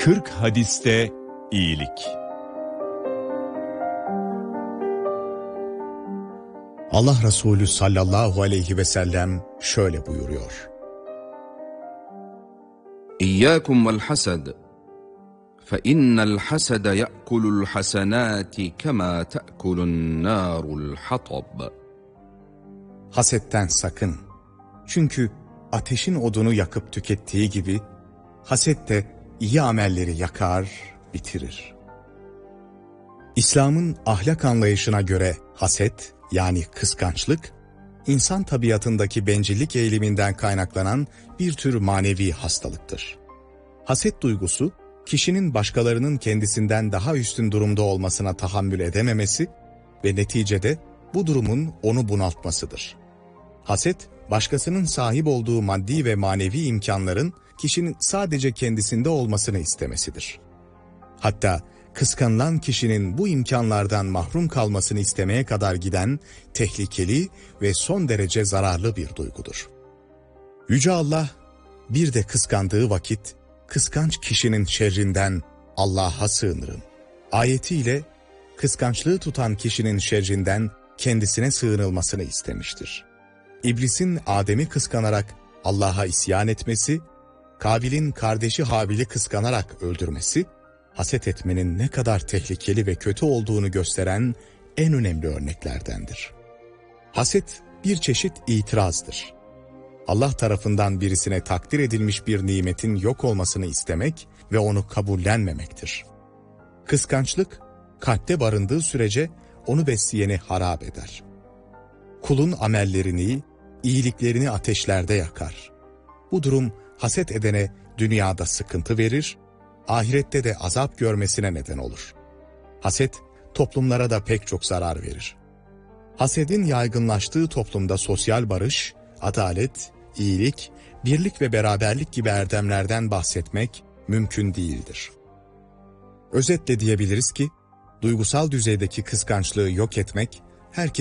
40 hadiste iyilik. Allah Resulü sallallahu aleyhi ve sellem şöyle buyuruyor. İyyâkum vel hased. فَإِنَّ الْحَسَدَ يَأْكُلُ الْحَسَنَاتِ كَمَا تَأْكُلُ النَّارُ الْحَطَبَ. Hasetten sakın. Çünkü ateşin odunu yakıp tükettiği gibi, haset de iyi amelleri yakar, bitirir. İslam'ın ahlak anlayışına göre haset, yani kıskançlık, insan tabiatındaki bencillik eğiliminden kaynaklanan bir tür manevi hastalıktır. Haset duygusu, kişinin başkalarının kendisinden daha üstün durumda olmasına tahammül edememesi ve neticede bu durumun onu bunaltmasıdır. Haset, başkasının sahip olduğu maddi ve manevi imkanların kişinin sadece kendisinde olmasını istemesidir. Hatta kıskanılan kişinin bu imkanlardan mahrum kalmasını istemeye kadar giden tehlikeli ve son derece zararlı bir duygudur. Yüce Allah, bir de kıskandığı vakit, kıskanç kişinin şerrinden Allah'a sığınırım ayetiyle kıskançlığı tutan kişinin şerrinden kendisine sığınılmasını istemiştir. İblisin Adem'i kıskanarak Allah'a isyan etmesi, Kabil'in kardeşi Habil'i kıskanarak öldürmesi, haset etmenin ne kadar tehlikeli ve kötü olduğunu gösteren en önemli örneklerdendir. Haset bir çeşit itirazdır. Allah tarafından birisine takdir edilmiş bir nimetin yok olmasını istemek ve onu kabullenmemektir. Kıskançlık, kalpte barındığı sürece onu besleyeni harap eder. Kulun amellerini, iyiliklerini ateşlerde yakar. Bu durum haset edene dünyada sıkıntı verir, ahirette de azap görmesine neden olur. Haset, toplumlara da pek çok zarar verir. Hasedin yaygınlaştığı toplumda sosyal barış, adalet, iyilik, birlik ve beraberlik gibi erdemlerden bahsetmek mümkün değildir. Özetle diyebiliriz ki, duygusal düzeydeki kıskançlığı yok etmek, herkes